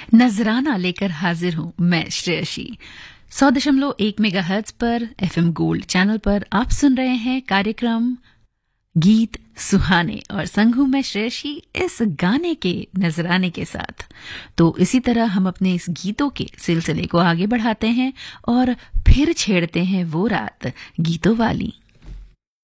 नजराना लेकर हाजिर हूं मैं श्रेयसी। 100.1 मेगाहर्ट्ज पर एफएम गोल्ड चैनल पर आप सुन रहे हैं कार्यक्रम गीत सुहाने और संग हूं मैं श्रेयसी इस गाने के नजराने के साथ। तो इसी तरह हम अपने इस गीतों के सिलसिले को आगे बढ़ाते हैं और फिर छेड़ते हैं वो रात गीतों वाली।